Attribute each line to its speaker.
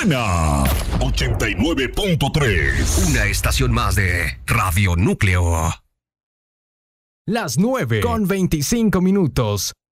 Speaker 1: Cadena 89.3.
Speaker 2: Una estación más de Radio Núcleo.
Speaker 3: Las 9:25.